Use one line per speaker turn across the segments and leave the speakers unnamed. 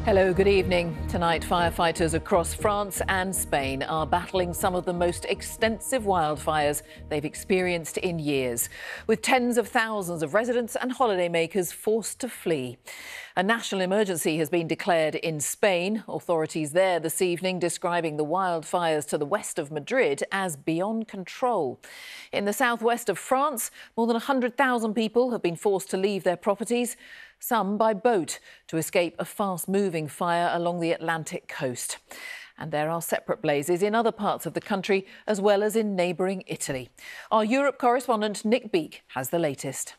Hello, good evening. Tonight, firefighters across France and Spain are battling some of the most extensive wildfires they've experienced in years, with tens of thousands of residents and holidaymakers forced to flee. A national emergency has been declared in Spain. Authorities there this evening describing the wildfires to the west of Madrid as beyond control. In the southwest of France, more than 100,000 people have been forced to leave their properties, some by boat, to escape a fast-moving fire along the Atlantic coast. And there are separate blazes in other parts of the country, as well as in neighbouring Italy. Our Europe correspondent Nick Beake has the latest.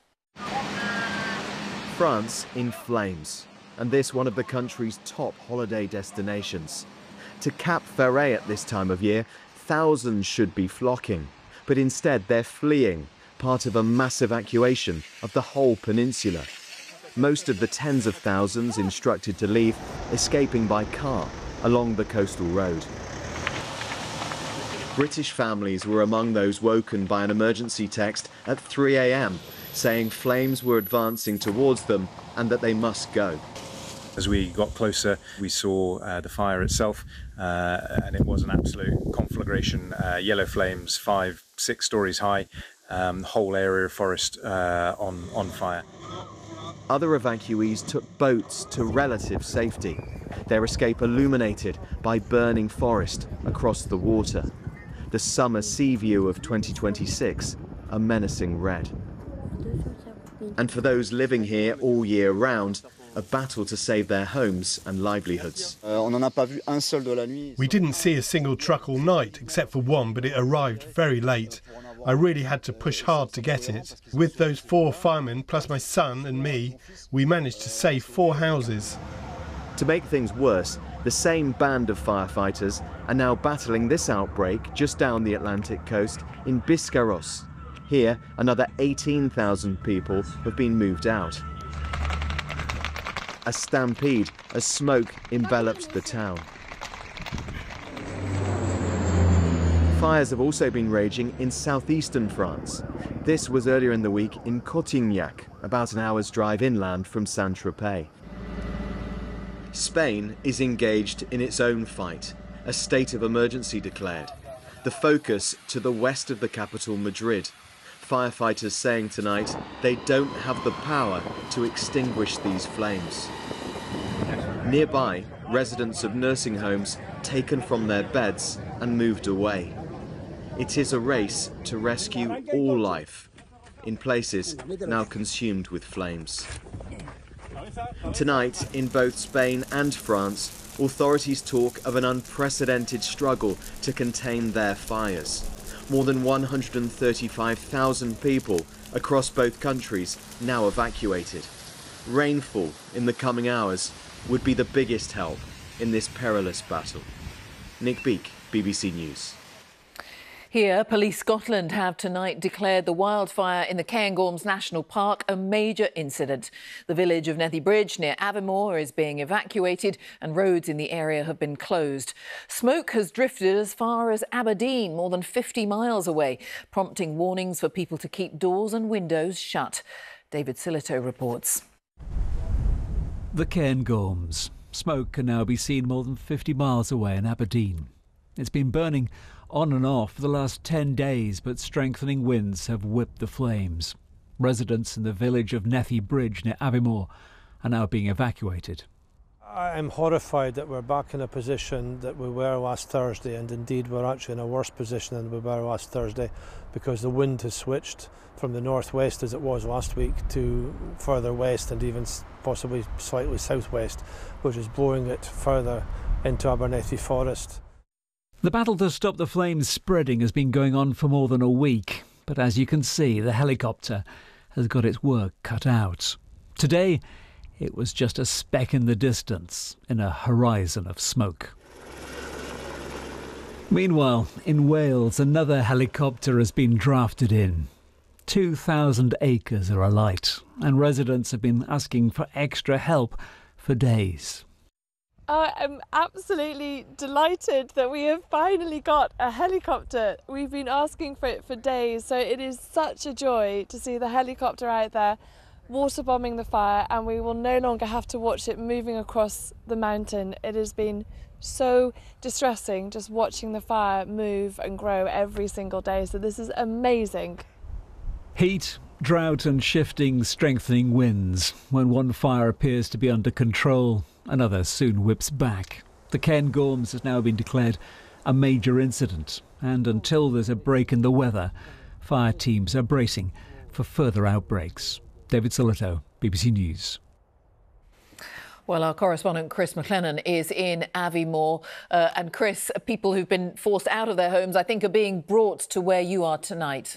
France in flames, and this one of the country's top holiday destinations. To Cap Ferret at this time of year, thousands should be flocking, but instead they're fleeing, part of a mass evacuation of the whole peninsula. Most of the tens of thousands instructed to leave escaping by car along the coastal road. British families were among those woken by an emergency text at 3 a.m. saying flames were advancing towards them and that they must go.
As we got closer, we saw the fire itself, and it was an absolute conflagration. Yellow flames, 5-6 stories high, the whole area of forest on fire.
Other evacuees took boats to relative safety, their escape illuminated by burning forest across the water. The summer sea view of 2026, a menacing red. And for those living here all year round, a battle to save their homes and livelihoods.
We didn't see a single truck all night, except for one, but it arrived very late. I really had to push hard to get it. With those 4 firemen, plus my son and me, we managed to save 4 houses.
To make things worse, the same band of firefighters are now battling this outbreak just down the Atlantic coast in Biscarrosse. Here, another 18,000 people have been moved out. A stampede as smoke envelops the town. Fires have also been raging in southeastern France. This was earlier in the week in Cotignac, about an hour's drive inland from Saint-Tropez. Spain is engaged in its own fight, a state of emergency declared. The focus to the west of the capital, Madrid. Firefighters saying tonight they don't have the power to extinguish these flames. Nearby, residents of nursing homes taken from their beds and moved away. It is a race to rescue all life in places now consumed with flames. Tonight, in both Spain and France, authorities talk of an unprecedented struggle to contain their fires. More than 135,000 people across both countries now evacuated. Rainfall in the coming hours would be the biggest help in this perilous battle. Nick Beake, BBC News.
Here, Police Scotland have tonight declared the wildfire in the Cairngorms National Park a major incident. The village of Nethy Bridge near Aviemore is being evacuated and roads in the area have been closed. Smoke has drifted as far as Aberdeen, more than 50 miles away, prompting warnings for people to keep doors and windows shut. David Silito reports.
The Cairngorms. Smoke can now be seen more than 50 miles away in Aberdeen. It's been burning on and off for the last 10 days, but strengthening winds have whipped the flames. Residents in the village of Nethy Bridge near Aviemore are now being evacuated.
I'm horrified that we're back in a position that we were last Thursday, and indeed we're actually in a worse position than we were last Thursday because the wind has switched from the northwest as it was last week to further west and even possibly slightly southwest, which is blowing it further into Abernethy Forest.
The battle to stop the flames spreading has been going on for more than a week, but as you can see, the helicopter has got its work cut out. Today, it was just a speck in the distance in a horizon of smoke. Meanwhile, in Wales, another helicopter has been drafted in. 2,000 acres are alight, and residents have been asking for extra help for days.
I'm absolutely delighted that we have finally got a helicopter. We've been asking for it for days, so it is such a joy to see the helicopter out there water bombing the fire, and we will no longer have to watch it moving across the mountain. It has been so distressing just watching the fire move and grow every single day. So this is amazing.
Heat, drought and shifting, strengthening winds. When one fire appears to be under control, another soon whips back. The Cairngorms has now been declared a major incident, and until there's a break in the weather, fire teams are bracing for further outbreaks. David Solito, BBC News.
Well, our correspondent Chris McLennan is in Aviemore. And Chris, people who've been forced out of their homes, I think, are being brought to where you are tonight.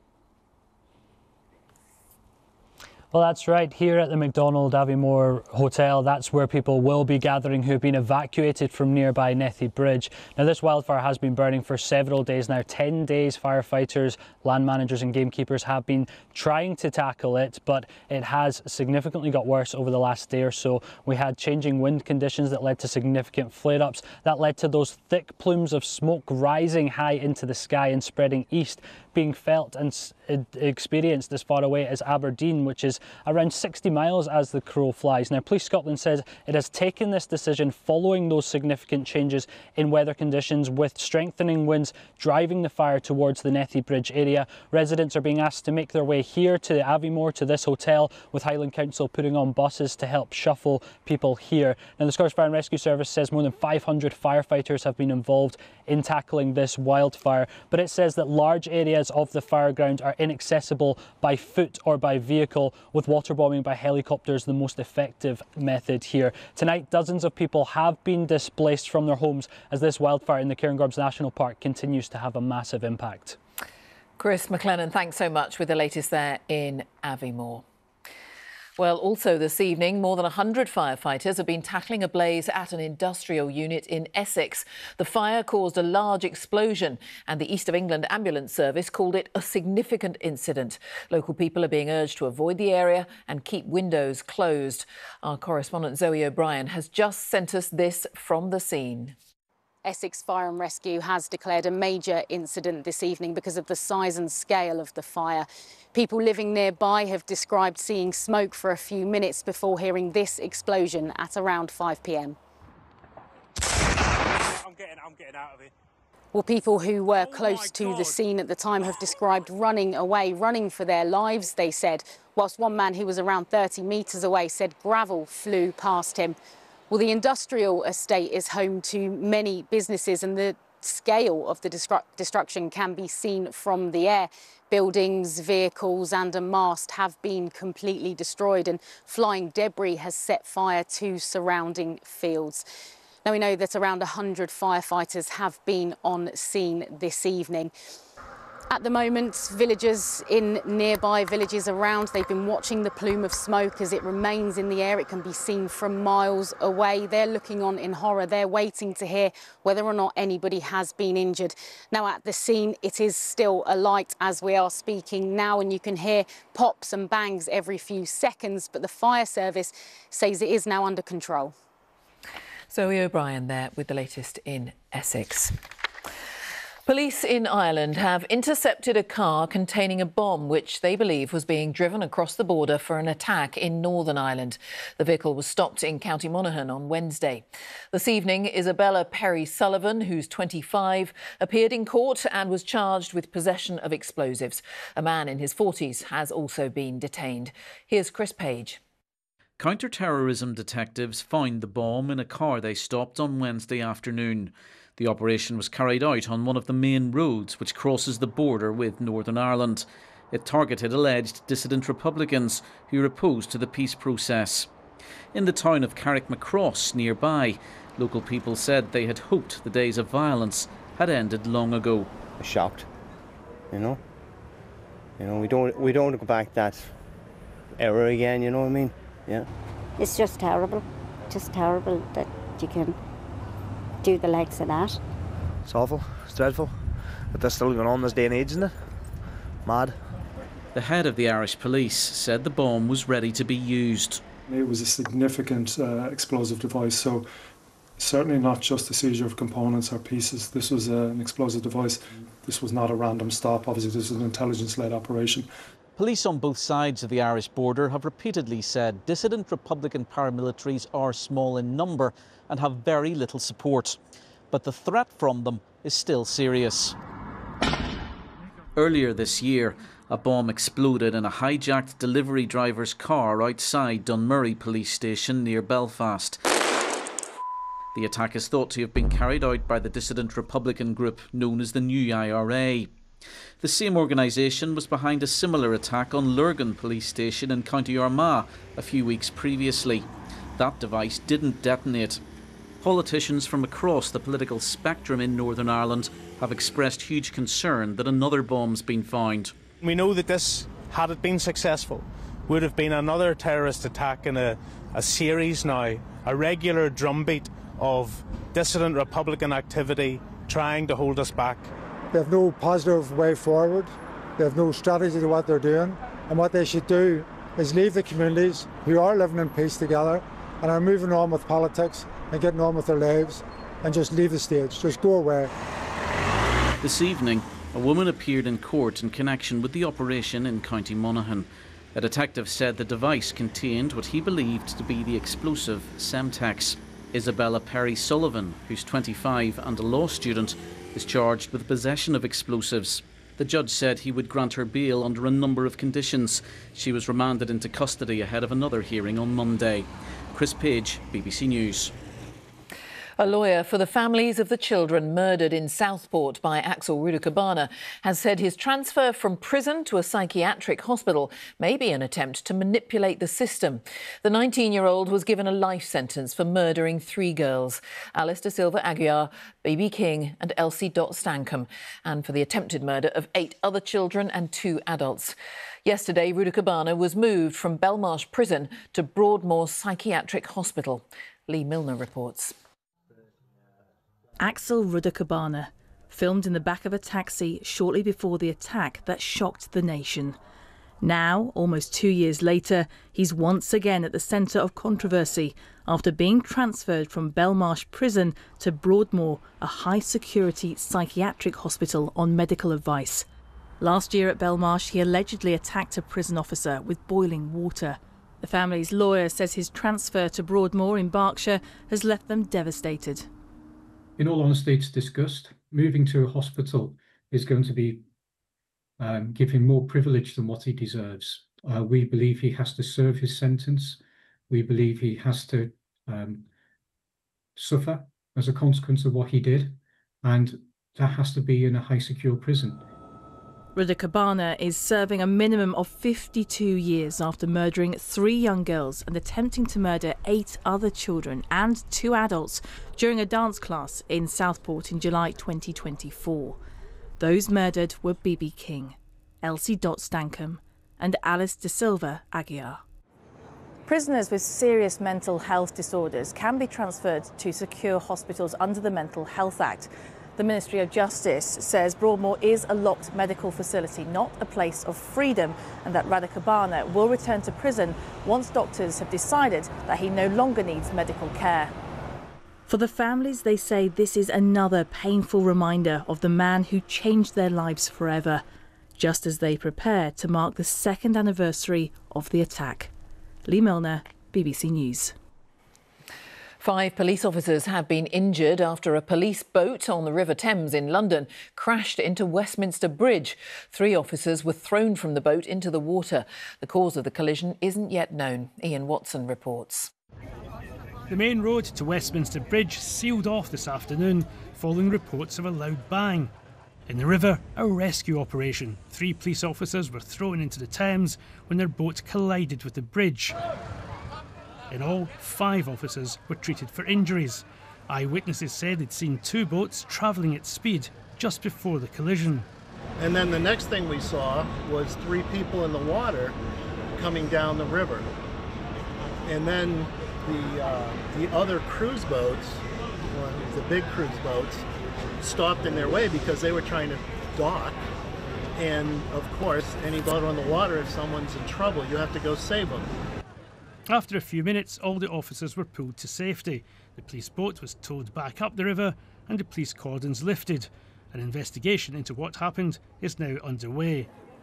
Well, that's right. Here at the McDonald Aviemore Hotel, that's where people will be gathering who have been evacuated from nearby Nethy Bridge. Now, this wildfire has been burning for several days now. 10 days firefighters, land managers and gamekeepers have been trying to tackle it, but it has significantly got worse over the last day or so. We had changing wind conditions that led to significant flare-ups. That led to those thick plumes of smoke rising high into the sky and spreading east, being felt and experienced as far away as Aberdeen, which is around 60 miles as the crow flies. Now, Police Scotland says it has taken this decision following those significant changes in weather conditions, with strengthening winds driving the fire towards the Nethy Bridge area. Residents are being asked to make their way here to Aviemore, to this hotel, with Highland Council putting on buses to help shuffle people here. Now, the Scottish Fire and Rescue Service says more than 500 firefighters have been involved in tackling this wildfire, but it says that large areas of the fireground are inaccessible by foot or by vehicle, with waterbombing by helicopters the most effective method here. Tonight, dozens of people have been displaced from their homes as this wildfire in the Cairngorms National Park continues to have a massive impact.
Chris McLennan, thanks so much with the latest there in Aviemore. Well, also this evening, more than 100 firefighters have been tackling a blaze at an industrial unit in Essex. The fire caused a large explosion, and the East of England Ambulance Service called it a significant incident. Local people are being urged to avoid the area and keep windows closed. Our correspondent Zoe O'Brien has just sent us this from the scene.
Essex Fire and Rescue has declared a major incident this evening because of the size and scale of the fire. People living nearby have described seeing smoke for a few minutes before hearing this explosion at around 5 p.m.
I'm getting out of here.
Well, people who were close to the scene at the time have described running away, running for their lives, they said, whilst one man who was around 30 metres away said gravel flew past him. Well, the industrial estate is home to many businesses, and the scale of the destruction can be seen from the air. Buildings, vehicles and a mast have been completely destroyed, and flying debris has set fire to surrounding fields. Now, we know that around 100 firefighters have been on scene this evening. At the moment, villagers in nearby villages around, they've been watching the plume of smoke as it remains in the air. It can be seen from miles away. They're looking on in horror. They're waiting to hear whether or not anybody has been injured. Now, at the scene, it is still alight as we are speaking now, and you can hear pops and bangs every few seconds, but the fire service says it is now under control.
Zoe O'Brien there with the latest in Essex. Police in Ireland have intercepted a car containing a bomb which they believe was being driven across the border for an attack in Northern Ireland. The vehicle was stopped in County Monaghan on Wednesday. This evening, Isabella Perry-Sullivan, who's 25, appeared in court and was charged with possession of explosives. A man in his 40s has also been detained. Here's Chris Page.
Counter-terrorism detectives found the bomb in a car they stopped on Wednesday afternoon. The operation was carried out on one of the main roads which crosses the border with Northern Ireland. It targeted alleged dissident Republicans who are opposed to the peace process. In the town of Carrickmacross nearby, local people said they had hoped the days of violence had ended long ago.
Shocked, we don't go back that era again, you know what I mean? Yeah.
It's just terrible that you can do the likes of that.
It's awful, it's dreadful, but that's still going on this day and age, isn't it? Mad.
The head of the Irish police said the bomb was ready to be used.
It was a significant explosive device, so certainly not just the seizure of components or pieces. This was an explosive device. This was not a random stop. Obviously, this was an intelligence-led operation.
Police on both sides of the Irish border have repeatedly said dissident Republican paramilitaries are small in number and have very little support. But the threat from them is still serious. Earlier this year, a bomb exploded in a hijacked delivery driver's car outside Dunmurry police station near Belfast. The attack is thought to have been carried out by the dissident Republican group known as the New IRA. The same organisation was behind a similar attack on Lurgan police station in County Armagh a few weeks previously. That device didn't detonate. Politicians from across the political spectrum in Northern Ireland have expressed huge concern that another bomb's been found.
We know that this, had it been successful, would have been another terrorist attack in a series now, a regular drumbeat of dissident Republican activity trying to hold us back.
They have no positive way forward. They have no strategy to what they're doing. And what they should do is leave the communities who are living in peace together and are moving on with politics and getting on with their lives and just leave the stage, just go away.
This evening, a woman appeared in court in connection with the operation in County Monaghan. A detective said the device contained what he believed to be the explosive Semtex. Isabella Perry Sullivan, who's 25 and a law student, is charged with possession of explosives. The judge said he would grant her bail under a number of conditions. She was remanded into custody ahead of another hearing on Monday. Chris Page, BBC News.
A lawyer for the families of the children murdered in Southport by Axel Rudakabana has said his transfer from prison to a psychiatric hospital may be an attempt to manipulate the system. The 19-year-old was given a life sentence for murdering 3 girls, Alice De Silva Aguiar, B.B. King and Elsie Dot Stankham, and for the attempted murder of 8 other children and 2 adults. Yesterday, Rudakabana was moved from Belmarsh Prison to Broadmoor Psychiatric Hospital. Lee Milner reports.
Axel Rudakabana, filmed in the back of a taxi shortly before the attack that shocked the nation. Now, almost 2 years later, he's once again at the centre of controversy after being transferred from Belmarsh Prison to Broadmoor, a high-security psychiatric hospital on medical advice. Last year at Belmarsh, he allegedly attacked a prison officer with boiling water. The family's lawyer says his transfer to Broadmoor in Berkshire has left them devastated.
In all honesty, it's discussed. Moving to a hospital is going to be give him more privilege than what he deserves. We believe he has to serve his sentence. We believe he has to suffer as a consequence of what he did, and that has to be in a high secure prison.
Rudakabana is serving a minimum of 52 years after murdering 3 young girls and attempting to murder 8 other children and 2 adults during a dance class in Southport in July 2024. Those murdered were B.B. King, Elsie Dot Stankham and Alice De Silva Aguiar. Prisoners with serious mental health disorders can be transferred to secure hospitals under the Mental Health Act. The Ministry of Justice says Broadmoor is a locked medical facility, not a place of freedom, and that Rudakabana will return to prison once doctors have decided that he no longer needs medical care. For the families, they say this is another painful reminder of the man who changed their lives forever, just as they prepare to mark the 2nd anniversary of the attack. Lee Milner, BBC News.
5 police officers have been injured after a police boat on the River Thames in London crashed into Westminster Bridge. 3 officers were thrown from the boat into the water. The cause of the collision isn't yet known. Ian Watson reports.
The main road to Westminster Bridge sealed off this afternoon following reports of a loud bang. In the river, a rescue operation. 3 police officers were thrown into the Thames when their boat collided with the bridge. In all, 5 officers were treated for injuries. Eyewitnesses said they'd seen 2 boats travelling at speed just before the collision.
And then the next thing we saw was 3 people in the water coming down the river. And then the other cruise boats, the big cruise boats, stopped in their way because they were trying to dock. And of course, any boat on the water, if someone's in trouble, you have to go save them.
After a few minutes, all the officers were pulled to safety. The police boat was towed back up the river and the police cordons lifted. An investigation into what happened is now underway.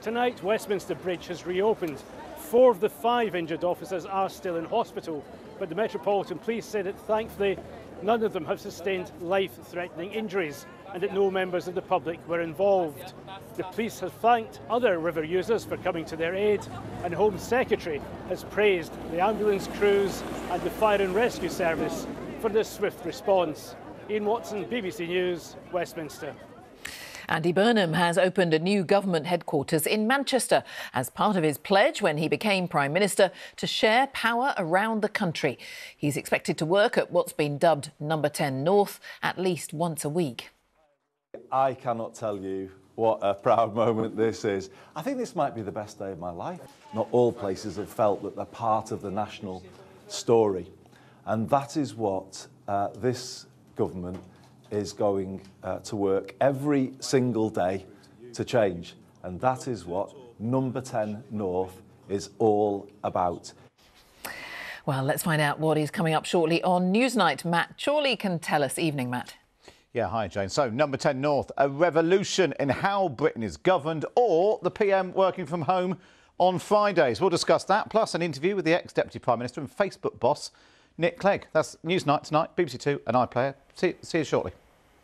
Tonight, Westminster Bridge has reopened. 4 of the 5 injured officers are still in hospital, but the Metropolitan Police said that thankfully none of them have sustained life-threatening injuries and that no members of the public were involved. The police have thanked other river users for coming to their aid, and Home Secretary has praised the ambulance crews and the fire and rescue service for their swift response. Ian Watson, BBC News, Westminster.
Andy Burnham has opened a new government headquarters in Manchester as part of his pledge when he became Prime Minister to share power around the country. He's expected to work at what's been dubbed Number 10 North at least once a week.
I cannot tell you what a proud moment this is. I think this might be the best day of my life. Not all places have felt that they're part of the national story. And that is what this government is going to work every single day to change. And that is what Number 10 North is all about.
Well, let's find out what is coming up shortly on Newsnight. Matt Chorley can tell us. Evening, Matt.
Yeah, hi, Jane. So, Number 10 North, a revolution in how Britain is governed, or the PM working from home on Fridays. We'll discuss that, plus an interview with the ex-Deputy Prime Minister and Facebook boss, Nick Clegg. That's Newsnight tonight, BBC 2 and iPlayer. See you shortly.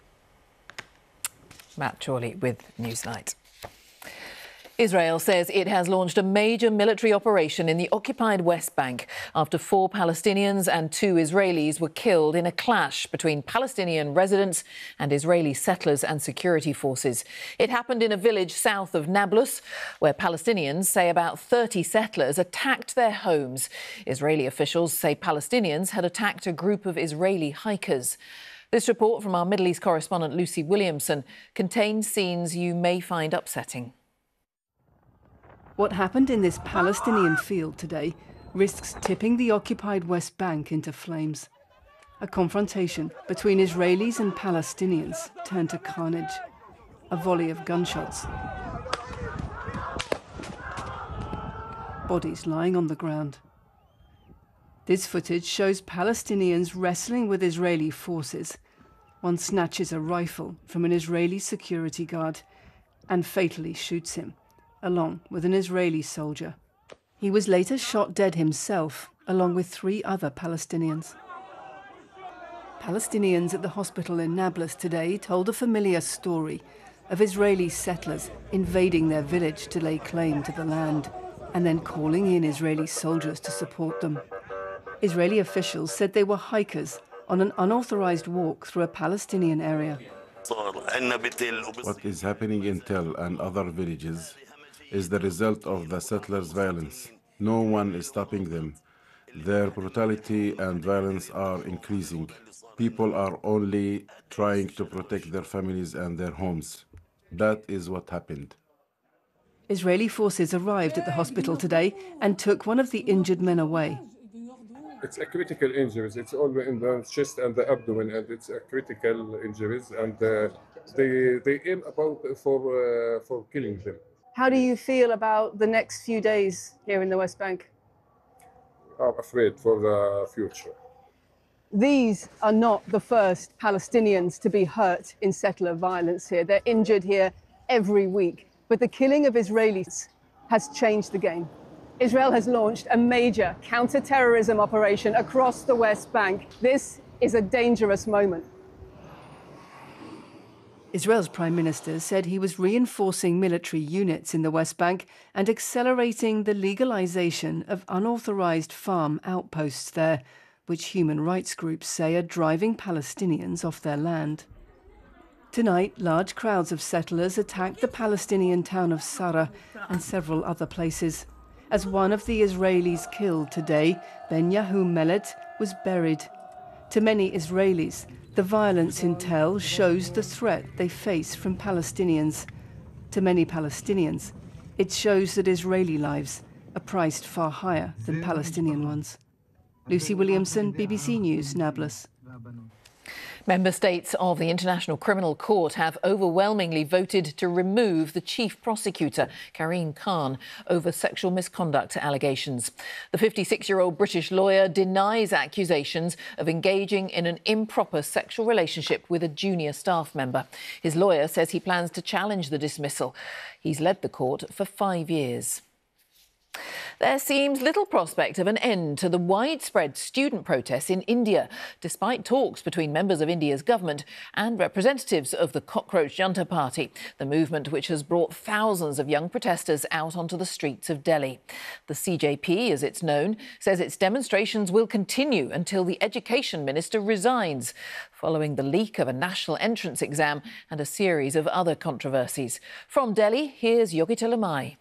Matt Chorley with Newsnight. Israel says it has launched a major military operation in the occupied West Bank after 4 Palestinians and 2 Israelis were killed in a clash between Palestinian residents and Israeli settlers and security forces. It happened in a village south of Nablus, where Palestinians say about 30 settlers attacked their homes. Israeli officials say Palestinians had attacked a group of Israeli hikers. This report from our Middle East correspondent Lucy Williamson contains scenes you may find upsetting.
What happened in this Palestinian field today risks tipping the occupied West Bank into flames. A confrontation between Israelis and Palestinians turned to carnage. A volley of gunshots. Bodies lying on the ground. This footage shows Palestinians wrestling with Israeli forces. One snatches a rifle from an Israeli security guard and fatally shoots him, along with an Israeli soldier. He was later shot dead himself, along with 3 other Palestinians. Palestinians at the hospital in Nablus today told a familiar story of Israeli settlers invading their village to lay claim to the land and then calling in Israeli soldiers to support them. Israeli officials said they were hikers on an unauthorized walk through a Palestinian area.
What is happening in Tel and other villages is the result of the settlers' violence. No one is stopping them. Their brutality and violence are increasing. People are only trying to protect their families and their homes. That is what happened.
Israeli forces arrived at the hospital today and took one of the injured men away.
It's a critical injuries. It's all in the chest and the abdomen, and it's a critical injuries. And they aim about for killing them.
How do you feel about the next few days here in the West Bank?
I'm afraid for the future.
These are not the first Palestinians to be hurt in settler violence here. They're injured here every week. But the killing of Israelis has changed the game. Israel has launched a major counter-terrorism operation across the West Bank. This is a dangerous moment. Israel's Prime Minister said he was reinforcing military units in the West Bank and accelerating the legalization of unauthorized farm outposts there, which human rights groups say are driving Palestinians off their land. Tonight, large crowds of settlers attacked the Palestinian town of Sarah and several other places. As one of the Israelis killed today, Benyahu Melet, was buried. To many Israelis, the violence in Tel shows the threat they face from Palestinians. To many Palestinians, it shows that Israeli lives are priced far higher than Palestinian ones. Lucy Williamson, BBC News, Nablus.
Member states of the International Criminal Court have overwhelmingly voted to remove the chief prosecutor, Karim Khan, over sexual misconduct allegations. The 56-year-old British lawyer denies accusations of engaging in an improper sexual relationship with a junior staff member. His lawyer says he plans to challenge the dismissal. He's led the court for 5 years. There seems little prospect of an end to the widespread student protests in India, despite talks between members of India's government and representatives of the Cockroach Junta Party, the movement which has brought thousands of young protesters out onto the streets of Delhi. The CJP, as it's known, says its demonstrations will continue until the Education Minister resigns, following the leak of a national entrance exam and a series of other controversies. From Delhi, here's Yogita Lamai.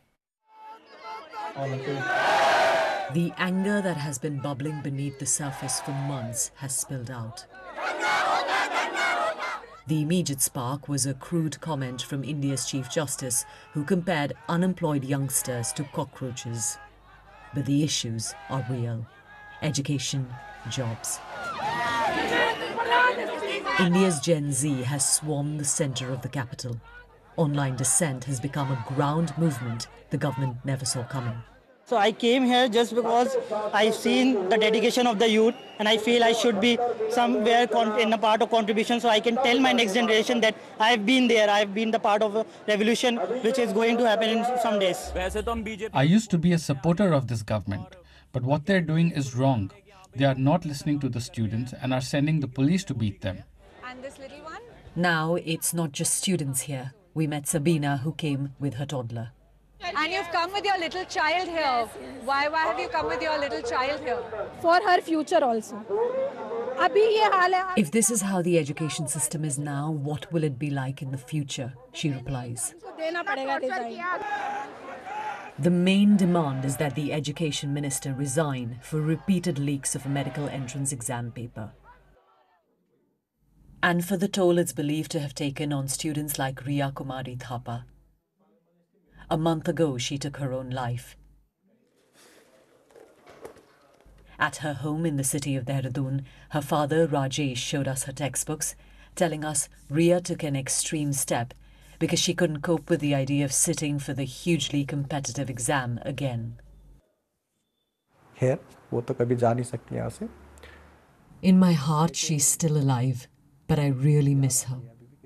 The anger that has been bubbling beneath the surface for months has spilled out. The immediate spark was a crude comment from India's Chief Justice, who compared unemployed youngsters to cockroaches. But the issues are real: education, jobs. India's Gen Z has swarmed the centre of the capital. Online dissent has become a ground movement the government never saw coming.
So I came here just because I've seen the dedication of the youth, and I feel I should be somewhere in a part of contribution, so I can tell my next generation that I've been there, I've been the part of a revolution which is going to happen in some days.
I used to be a supporter of this government, but what they're doing is wrong. They are not listening to the students and are sending the police to beat them.
And this little one? Now it's not just students here. We met Sabina, who came with her toddler.
And you've come with your little child here. Yes, yes. Why have you come with your little child here?
For her future also.
If this is how the education system is now, what will it be like in the future? She replies. The main demand is that the Education Minister resign for repeated leaks of a medical entrance exam paper. And for the toll it's believed to have taken on students like Riya Kumari Thapa. A month ago, she took her own life. At her home in the city of Dehradun, her father Rajesh showed us her textbooks, telling us Riya took an extreme step because she couldn't cope with the idea of sitting for the hugely competitive exam again. In my heart, she's still alive, but I really miss her.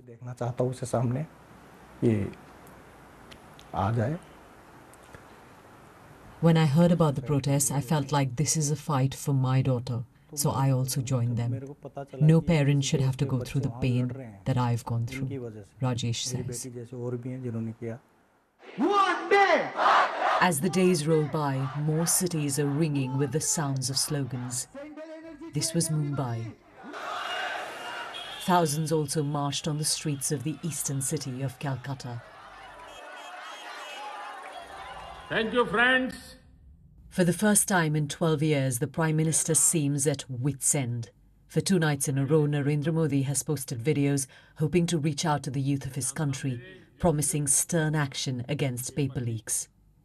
When I heard about the protests, I felt like this is a fight for my daughter, so I also joined them. No parent should have to go through the pain that I've gone through, Rajesh says. As the days roll by, more cities are ringing with the sounds of slogans. This was Mumbai. Thousands also marched on the streets of the eastern city of Calcutta.
Thank you, friends.
For the first time in 12 years, the Prime Minister seems at wit's end. For 2 nights in a row, Narendra Modi has posted videos hoping to reach out to the youth of his country, promising stern action against paper leaks.